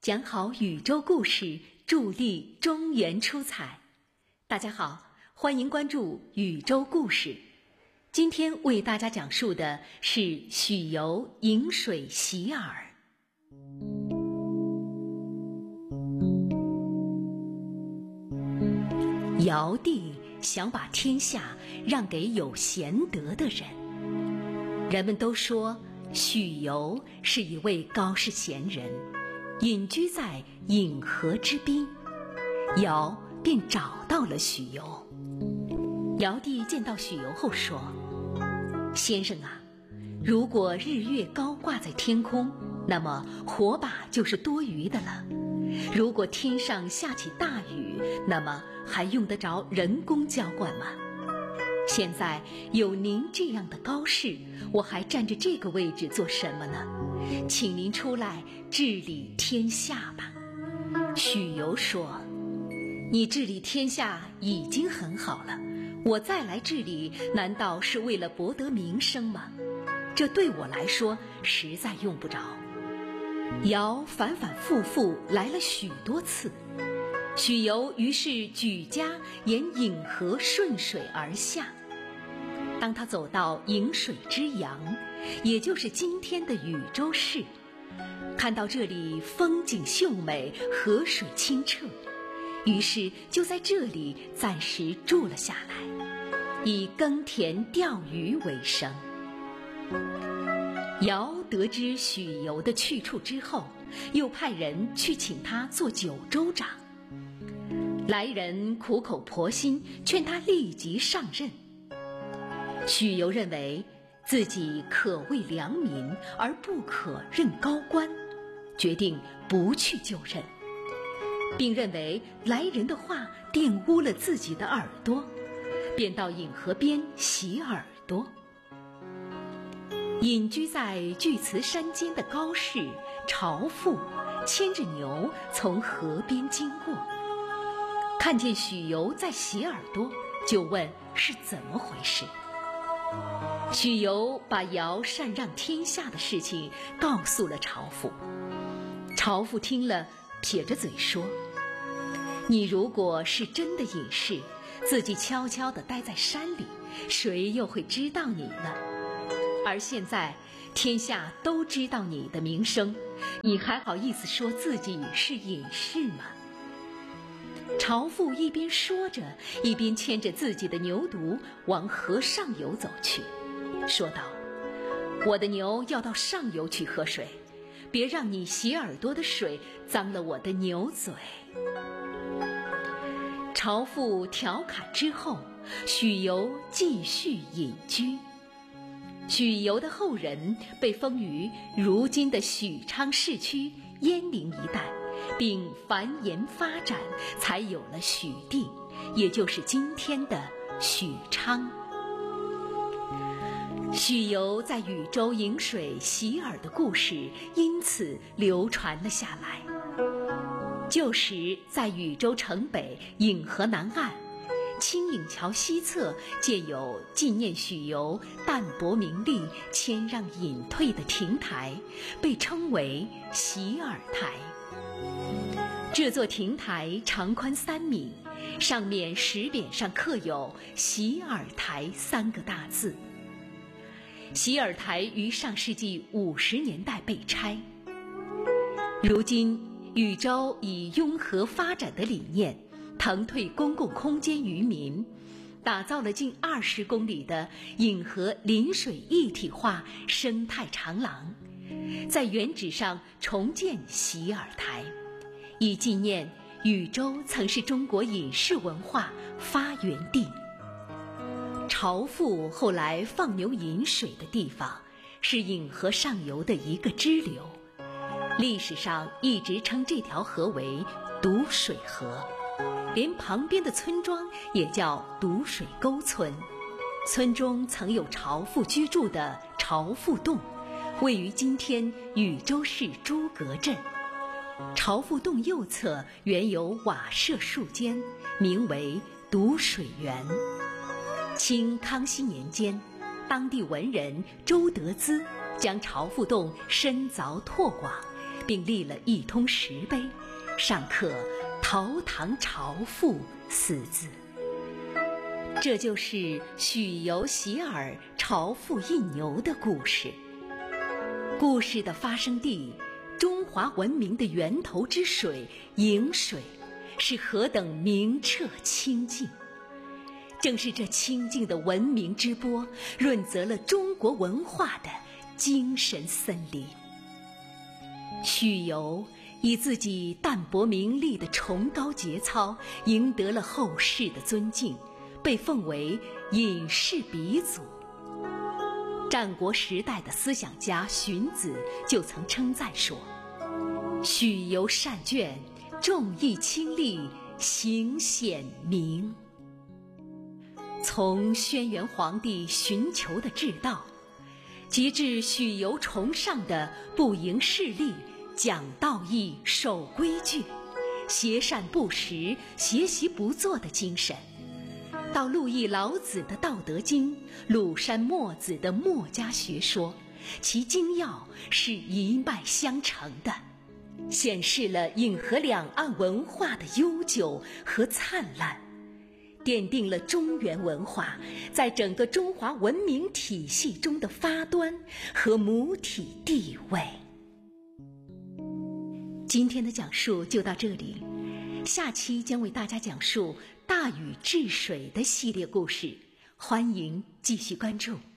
讲好宇宙故事，助力中原出彩。大家好，欢迎关注宇宙故事。今天为大家讲述的是许由饮水洗耳。尧帝想把天下让给有贤德的人，人们都说许由是一位高士贤人，隐居在饮河之滨。尧便找到了许由。尧帝见到许由后说：先生啊，如果日月高挂在天空，那么火把就是多余的了。如果天上下起大雨，那么还用得着人工浇灌吗？现在有您这样的高士，我还站着这个位置做什么呢？请您出来治理天下吧。许由说：你治理天下已经很好了，我再来治理，难道是为了博得名声吗？这对我来说实在用不着。尧反反复复来了许多次，许由于是举家沿饮河顺水而下。当他走到饮水之阳，也就是今天的禹州市，看到这里风景秀美，河水清澈，于是就在这里暂时住了下来，以耕田钓鱼为生。尧得知许由的去处之后，又派人去请他做九州长。来人苦口婆心劝他立即上任。许由认为自己可为良民，而不可任高官，决定不去就任，并认为来人的话玷污了自己的耳朵，便到饮河边洗耳朵。隐居在巨慈山间的高士朝父牵着牛从河边经过，看见许由在洗耳朵，就问是怎么回事。许由把尧禅让天下的事情告诉了朝父。朝父听了，撇着嘴说：你如果是真的隐士，自己悄悄地待在山里，谁又会知道你呢？而现在天下都知道你的名声，你还好意思说自己是隐士吗？朝父一边说着，一边牵着自己的牛犊往河上游走去，说道：我的牛要到上游去喝水，别让你洗耳朵的水脏了我的牛嘴。朝父调侃之后，许由继续隐居。许由的后人被封于如今的许昌市区鄢陵一带，并繁衍发展，才有了许地，也就是今天的许昌。许由在禹州饮水洗耳的故事因此流传了下来。旧时在禹州城北饮河南岸青颖桥西侧建有纪念许由淡泊名利、谦让隐退的亭台，被称为洗耳台。这座亭台长宽3米，上面石匾上刻有洗耳台3个大字。洗耳台于上世纪50年代被拆。如今禹州以拥河发展的理念，腾退公共空间于民，打造了近20公里的饮河临水一体化生态长廊，在原址上重建洗耳台，以纪念禹州曾是中国饮食文化发源地。朝父后来放牛饮水的地方，是饮河上游的一个支流，历史上一直称这条河为堵水河，连旁边的村庄也叫堵水沟村。村中曾有朝父居住的朝父洞，位于今天禹州市诸葛镇。朝父洞右侧原有瓦舍数间，名为堵水园。清康熙年间，当地文人周德资将朝父洞深凿拓广， 并立了一通石碑，上刻“陶唐朝赋”4字。这就是许由洗耳朝父印牛的故事。故事的发生地，中华文明的源头之水颍水，是何等明澈清净。正是这清净的文明之波，润泽了中国文化的精神森林。许由以自己淡泊名利的崇高节操，赢得了后世的尊敬，被奉为隐士鼻祖。战国时代的思想家荀子就曾称赞说：许由善卷，重义轻利，行显明。从轩辕皇帝寻求的治道，及至许由崇尚的不迎势利、讲道义、守规矩、携善不实、学习不做的精神，到陆毅老子的《道德经》，鲁山墨子的墨家学说，其精要是一脉相承的，显示了引河两岸文化的悠久和灿烂，奠定了中原文化在整个中华文明体系中的发端和母体地位。今天的讲述就到这里，下期将为大家讲述大禹治水的系列故事，欢迎继续关注。